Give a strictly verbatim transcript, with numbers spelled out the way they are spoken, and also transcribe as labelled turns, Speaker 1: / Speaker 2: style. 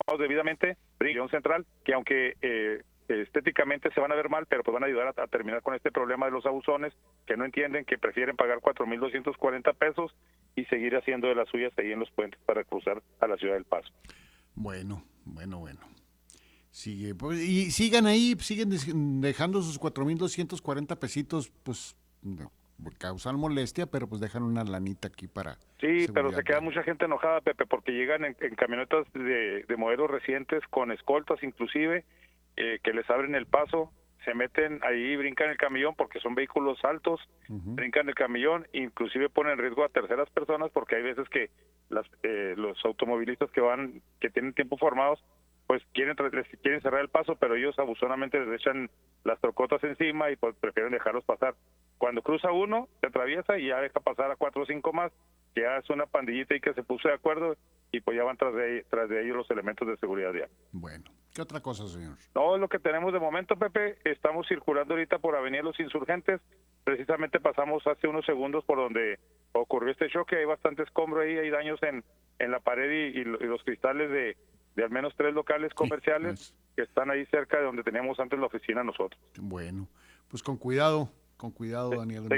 Speaker 1: debidamente, Brigón Central, que aunque eh, estéticamente se van a ver mal, pero pues van a ayudar a, a terminar con este problema de los abusones, que no entienden, que prefieren pagar cuatro mil doscientos cuarenta pesos y seguir haciendo de las suyas ahí en los puentes para cruzar a la ciudad del Paso.
Speaker 2: Bueno, bueno, bueno. Sigue, pues, y sigan ahí, siguen dejando sus cuatro mil doscientos cuarenta pesitos, pues, no, causan molestia, pero pues dejan una lanita aquí para
Speaker 1: Sí, pero
Speaker 2: seguridad
Speaker 1: se queda
Speaker 2: vial.
Speaker 1: mucha gente enojada, Pepe, porque llegan en, en camionetas de, de modelos recientes con escoltas inclusive, eh, que les abren el paso, se meten ahí, brincan el camión porque son vehículos altos,
Speaker 2: Uh-huh.
Speaker 1: brincan el camión, inclusive ponen en riesgo a terceras personas porque hay veces que las, eh, los automovilistas que van, que tienen tiempo formados, pues quieren, les quieren cerrar el paso, pero ellos abusonamente les echan las trocotas encima y pues prefieren dejarlos pasar. Cuando cruza uno, se atraviesa y ya deja pasar a cuatro o cinco más, que ya es una pandillita y que se puso de acuerdo y pues ya van tras de, tras de ellos los elementos de seguridad vial.
Speaker 2: Bueno, ¿qué otra cosa, señor?
Speaker 1: No es lo que tenemos de momento, Pepe. Estamos circulando ahorita por Avenida Los Insurgentes. Precisamente pasamos hace unos segundos por donde ocurrió este choque. Hay bastante escombro ahí, hay daños en, en la pared y, y, y los cristales de, de al menos tres locales
Speaker 2: Sí,
Speaker 1: comerciales
Speaker 2: es,
Speaker 1: que están ahí cerca de donde teníamos antes la oficina nosotros.
Speaker 2: bueno, pues con cuidado, con cuidado, Daniel.